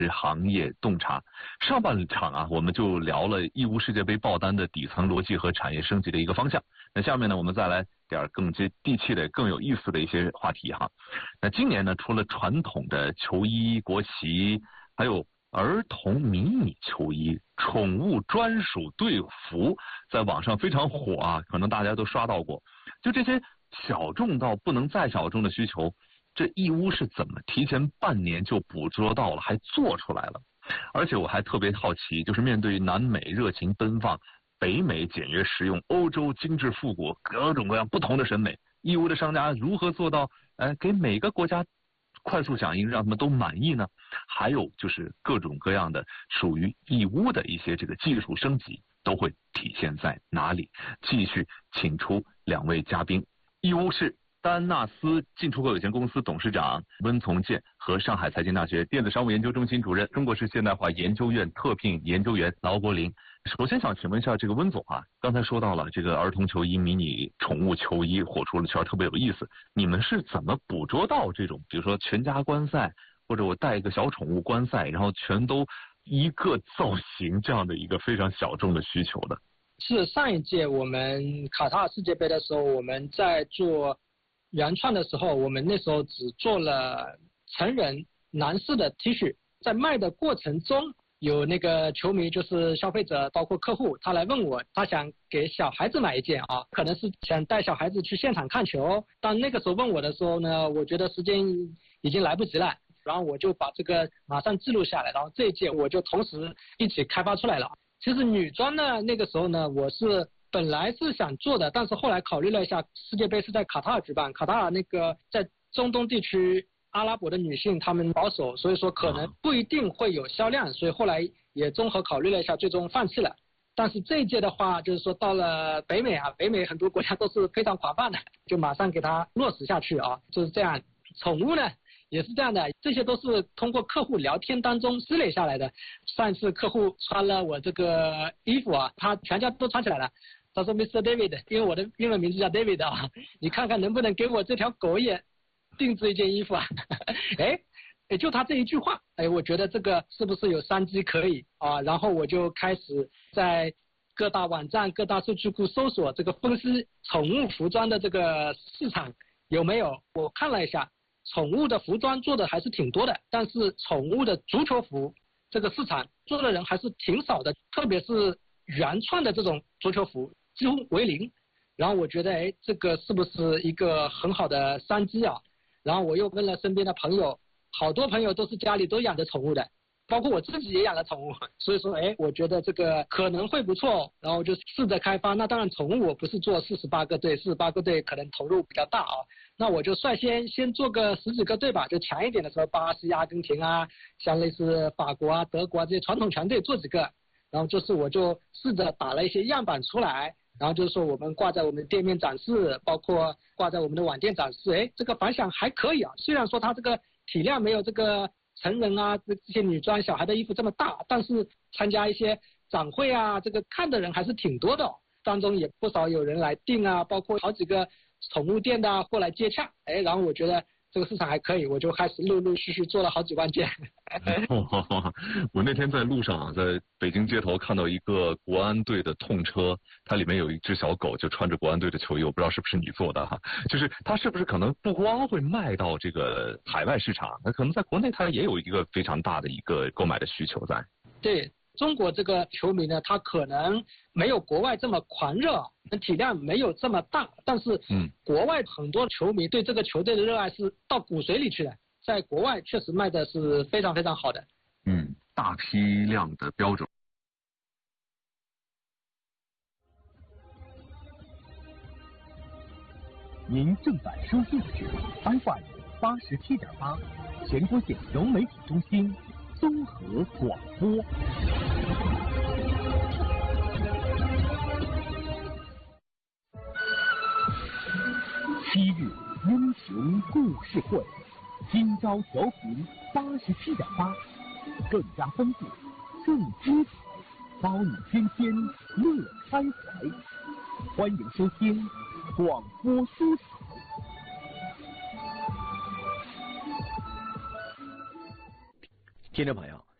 行业洞察。上半场啊，我们就聊了义乌世界杯爆单的底层逻辑和产业升级的一个方向。那下面呢，我们再来点更接地气的、更有意思的一些话题哈。那今年呢，除了传统的球衣、国旗，还有儿童迷你球衣、宠物专属队服，在网上非常火啊，可能大家都刷到过。就这些小众到不能再小众的需求，这义乌是怎么提前半年就捕捉到了，还做出来了？而且我还特别好奇，就是面对南美热情奔放、北美简约实用、欧洲精致复古，各种各样不同的审美，义乌的商家如何做到给每个国家快速响应，让他们都满意呢？还有就是各种各样的属于义乌的一些这个技术升级，都会体现在哪里？继续请出两位嘉宾，义乌市丹纳斯进出口有限公司董事长温从建和上海财经大学电子商务研究中心主任、中国式现代化研究院特聘研究员劳国林。首先想请问一下这个温总啊，刚才说到了这个儿童球衣、迷你宠物球衣火出了圈，特别有意思。你们是怎么捕捉到这种，比如说全家观赛，或者我带一个小宠物观赛，然后全都一个造型这样的一个非常小众的需求的？ 是上一届我们卡塔尔世界杯的时候，我们在做原创的时候，我们那时候只做了成人男士的 T 恤，在卖的过程中，有那个球迷就是消费者，包括客户，他来问我，他想给小孩子买一件啊，可能是想带小孩子去现场看球。当那个时候问我的时候呢，我觉得时间已经来不及了，然后我就把这个马上记录下来，然后这一届我就同时一起开发出来了。其实女装呢，那个时候呢，我是本来是想做的，但是后来考虑了一下，世界杯是在卡塔尔举办，卡塔尔那个在中东地区阿拉伯的女性她们保守，所以说可能不一定会有销量，所以后来也综合考虑了一下，最终放弃了。但是这一届的话，就是说到了北美啊，北美很多国家都是非常广泛的，就马上给它落实下去啊，就是这样。宠物呢也是这样的，这些都是通过客户聊天当中积累下来的。上一次客户穿了我这个衣服啊，他全家都穿起来了。他说 Mr. David， 因为我的英文名字叫 David 啊，你看看能不能给我这条狗也定制一件衣服啊？也就他这一句话，我觉得这个是不是有商机可以啊？然后我就开始在各大网站、各大数据库搜索这个分析宠物服装的这个市场有没有。我看了一下，宠物的服装做的还是挺多的，但是宠物的足球服这个市场做的人还是挺少的，特别是原创的这种足球服几乎为零。然后我觉得这个是不是一个很好的商机啊？然后我又问了身边的朋友，好多朋友都是家里都养着宠物的，包括我自己也养了宠物，所以说我觉得这个可能会不错，然后我就试着开发。那当然宠物我不是做48个队，48个队可能投入比较大啊，那我就率先做个10几个队吧，就强一点的时候，巴西、阿根廷啊，像类似法国啊、德国啊这些传统强队做几个，然后就是我就试着打了一些样板出来，然后就是说我们挂在我们的店面展示，包括挂在我们的网店展示，这个反响还可以啊。虽然说它这个体量没有这个成人啊这些女装小孩的衣服这么大，但是参加一些展会啊，这个看的人还是挺多的，当中也不少有人来订啊，包括好几个宠物店的过来接洽，然后我觉得这个市场还可以，我就开始陆续做了好几万件。 我那天在路上啊，在北京街头看到一个国安队的痛车，它里面有一只小狗，就穿着国安队的球衣，我不知道是不是你做的哈，就是它是不是可能不光会卖到这个海外市场，那可能在国内它也有一个非常大的一个购买的需求在。 对。中国这个球迷呢，他可能没有国外这么狂热，体量没有这么大，但是国外很多球迷对这个球队的热爱是到骨髓里去的，在国外确实卖的是非常非常好的。 大批量的标准。 您正在收听的是 FM 87.8全国性融媒体中心综合广播。7日英雄故事会，今朝调频87.8，更加丰富，更精彩，包你天天乐开怀。欢迎收听广播书草。听众朋友，